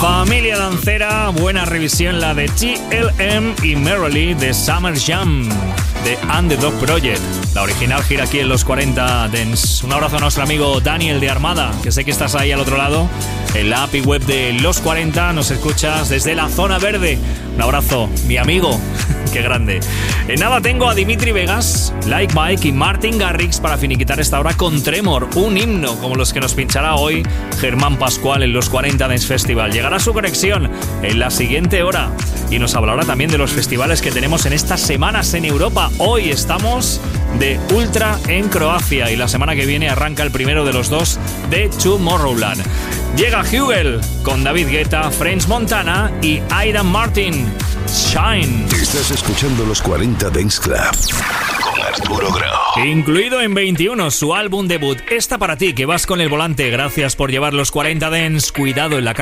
Familia dancera, buena revisión la de TLM y Merrily de Summer Jam de Underdog Project. La original gira aquí en los 40 Dance. Un abrazo a nuestro amigo Daniel de Armada, que sé que estás ahí al otro lado. En la API web de los 40 nos escuchas desde la zona verde. Un abrazo, mi amigo. Qué grande. En nada tengo a Dimitri Vegas, Like Mike y Martin Garrix para finiquitar esta hora con Tremor, un himno como los que nos pinchará hoy Germán Pascual en los 40 Dance Festival. Llegará su conexión en la siguiente hora y nos hablará también de los festivales que tenemos en estas semanas en Europa. Hoy estamos de Ultra en Croacia y la semana que viene arranca el primero de los dos de Tomorrowland. Llega Hugel con David Guetta, French Montana y Aidan Martin. Shine. Estás escuchando los 40 Dance Club con Arturo Grau. Incluido en 21 su álbum debut. Esta para ti que vas con el volante. Gracias por llevar los 40 Dance. Cuidado en la